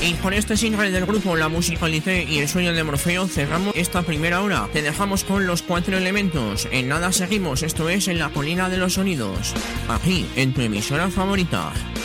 Y con este single del grupo La Musicalité y El Sueño de Morfeo cerramos esta primera hora. Te dejamos con Los Cuatro Elementos. En nada seguimos, esto es En la Colina de los Sonidos, aquí en tu emisora favorita.